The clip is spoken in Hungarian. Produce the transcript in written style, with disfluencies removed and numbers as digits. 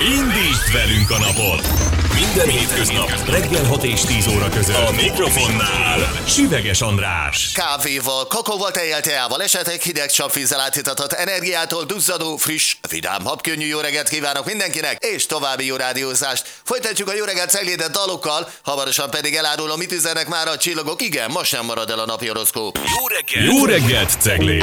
Indítsd velünk a napot! Minden hétköznap reggel 6 és 10 óra között a mikrofonnál Süveges András. Kávéval, kakaóval, tejjel, teával, esetleg hideg csapvízzel átitatott energiától duzzadó, friss, vidám, habkönnyű jó reggelt kívánok mindenkinek, és további jó rádiózást. Folytatjuk a jó reggelt Ceglédet dalokkal, hamarosan pedig elárulom, mit üzenek már a csillagok. Igen, ma sem marad el a napi horoszkóp. Jó reggelt Ceglét!